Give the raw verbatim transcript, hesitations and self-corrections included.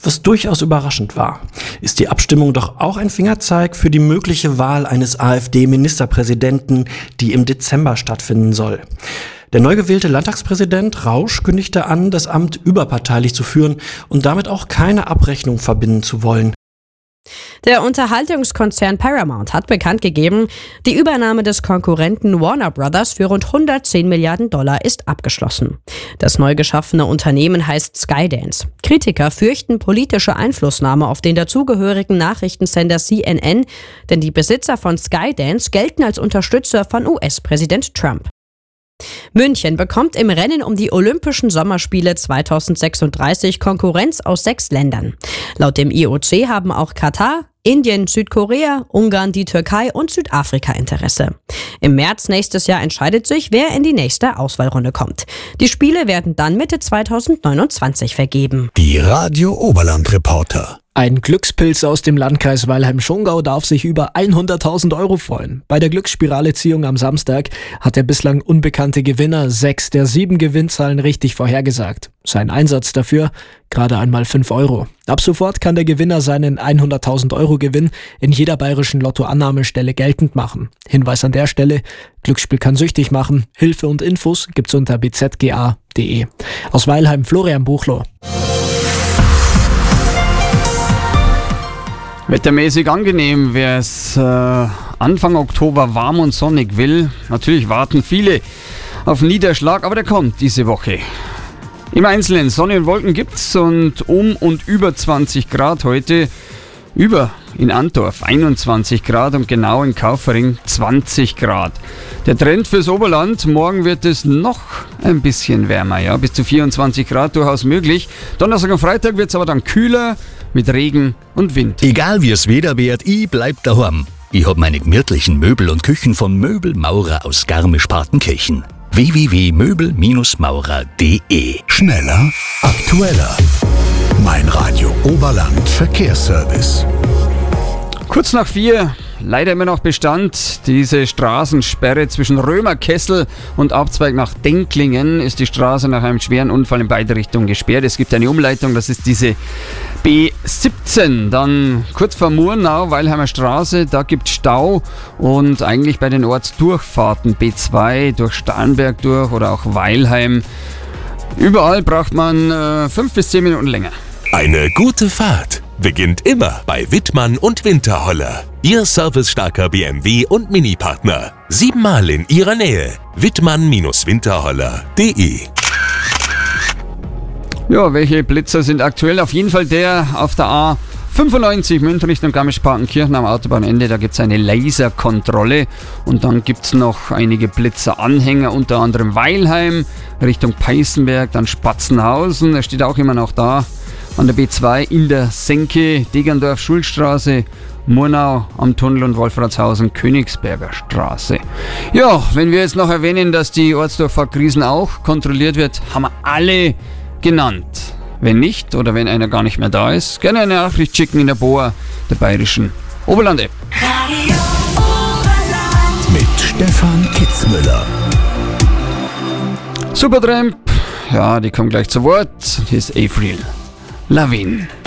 was durchaus überraschend war. Ist die Abstimmung doch auch ein Fingerzeig für die mögliche Wahl eines AfD-Ministerpräsidenten, die im Dezember stattfinden soll. Der neu gewählte Landtagspräsident Rausch kündigte an, das Amt überparteilich zu führen und damit auch keine Abrechnung verbinden zu wollen. Der Unterhaltungskonzern Paramount hat bekannt gegeben, die Übernahme des Konkurrenten Warner Brothers für rund hundertzehn Milliarden Dollar ist abgeschlossen. Das neu geschaffene Unternehmen heißt Skydance. Kritiker fürchten politische Einflussnahme auf den dazugehörigen Nachrichtensender C N N, denn die Besitzer von Skydance gelten als Unterstützer von U S-Präsident Trump. München bekommt im Rennen um die Olympischen Sommerspiele zweitausendsechsunddreißig Konkurrenz aus sechs Ländern. Laut dem I O C haben auch Katar, Indien, Südkorea, Ungarn, die Türkei und Südafrika Interesse. Im März nächstes Jahr entscheidet sich, wer in die nächste Auswahlrunde kommt. Die Spiele werden dann Mitte zweitausendneunundzwanzig vergeben. Die Radio Oberland Reporter. Ein Glückspilz aus dem Landkreis Weilheim-Schongau darf sich über hunderttausend Euro freuen. Bei der Glücksspirale-Ziehung am Samstag hat der bislang unbekannte Gewinner sechs der sieben Gewinnzahlen richtig vorhergesagt. Sein Einsatz dafür? Gerade einmal fünf Euro. Ab sofort kann der Gewinner seinen hunderttausend Euro Gewinn in jeder bayerischen Lottoannahmestelle geltend machen. Hinweis an der Stelle: Glücksspiel kann süchtig machen. Hilfe und Infos gibt's unter b z g a punkt d e. Aus Weilheim Florian Buchloh. Wettermäßig angenehm, wer es äh, Anfang Oktober warm und sonnig will. Natürlich warten viele auf Niederschlag, aber der kommt diese Woche. Im Einzelnen Sonne und Wolken gibt's und um und über zwanzig Grad heute. Über in Antdorf einundzwanzig Grad und genau in Kaufering zwanzig Grad. Der Trend fürs Oberland: morgen wird es noch ein bisschen wärmer, ja, bis zu vierundzwanzig Grad durchaus möglich. Donnerstag und Freitag wird es aber dann kühler mit Regen und Wind. Egal wie es Wetter wird, ich bleib daheim. Ich hab meine gemütlichen Möbel und Küchen von Möbelmaurer aus Garmisch-Partenkirchen. w w w punkt möbel maurer punkt d e. Schneller, aktueller. Mein Radio Oberland Verkehrsservice. Kurz nach vier, leider immer noch Bestand. Diese Straßensperre zwischen Römerkessel und Abzweig nach Denklingen ist die Straße nach einem schweren Unfall in beide Richtungen gesperrt. Es gibt eine Umleitung, das ist diese B siebzehn. Dann kurz vor Murnau, Weilheimer Straße, da gibt es Stau und eigentlich bei den Ortsdurchfahrten B zwei durch Starnberg durch oder auch Weilheim. Überall braucht man äh, fünf bis zehn Minuten länger. Eine gute Fahrt beginnt immer bei Wittmann und Winterholler. Ihr servicestarker B M W und Mini-Partner. Siebenmal in Ihrer Nähe. Wittmann Winterholler punkt d e. Ja, welche Blitzer sind aktuell? Auf jeden Fall der auf der A fünfundneunzig München Richtung Garmisch-Partenkirchen am Autobahnende. Da gibt es eine Laserkontrolle und dann gibt es noch einige Blitzeranhänger, unter anderem Weilheim Richtung Peißenberg, dann Spatzenhausen. Er steht auch immer noch da. An der B zwei in der Senke, Degerndorf Schulstraße, Murnau am Tunnel und Wolfratshausen Königsberger Straße. Ja, wenn wir jetzt noch erwähnen, dass die Ortsdurchfahrt Griesen auch kontrolliert wird, haben wir alle genannt. Wenn nicht oder wenn einer gar nicht mehr da ist, gerne eine Nachricht schicken in der B O A, der bayerischen Oberland-App. Radio Oberland mit Stefan Kitzmüller. Supertramp, ja, die kommen gleich zu Wort. Hier ist Avril Lavigne.